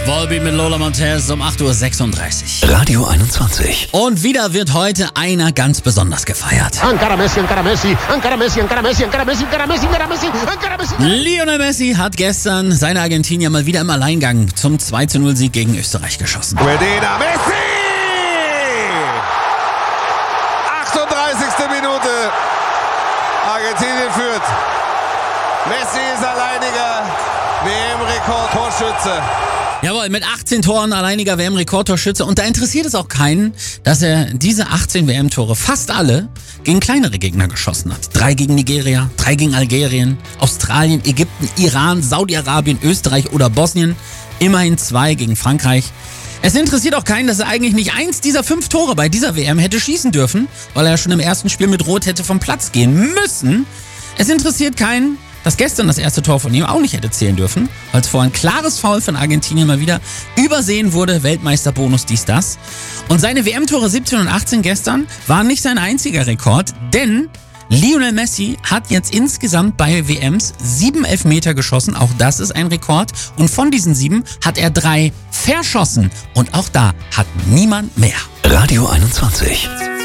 Volbeat mit Lola Montez um 8.36 Uhr. Radio 21. Und wieder wird heute einer ganz besonders gefeiert. Encara Messi, encara Messi, encara Messi, encara Messi, encara Messi, encara Messi, encara Messi, encara Messi. Lionel Messi hat gestern seine Argentinier mal wieder im Alleingang zum 2-0-Sieg gegen Österreich geschossen. Medina, Messi! 38. Minute. Argentinien führt. Messi ist alleiniger WM-Rekord-Torschütze. Jawohl, mit 18 Toren alleiniger WM-Rekordtorschütze. Und da interessiert es auch keinen, dass er diese 18 WM-Tore, fast alle, gegen kleinere Gegner geschossen hat. 3 gegen Nigeria, 3 gegen Algerien, Australien, Ägypten, Iran, Saudi-Arabien, Österreich oder Bosnien. Immerhin 2 gegen Frankreich. Es interessiert auch keinen, dass er eigentlich nicht eins dieser 5 Tore bei dieser WM hätte schießen dürfen, weil er schon im ersten Spiel mit Rot hätte vom Platz gehen müssen. Es interessiert keinen, dass gestern das erste Tor von ihm auch nicht hätte zählen dürfen, weil es vor ein klares Foul von Argentinien mal wieder übersehen wurde, Weltmeisterbonus dies, das. Und seine WM-Tore 17 und 18 gestern waren nicht sein einziger Rekord, denn Lionel Messi hat jetzt insgesamt bei WMs 7 Elfmeter geschossen, auch das ist ein Rekord. Und von diesen 7 hat er 3 verschossen und auch da hat niemand mehr. Radio 21.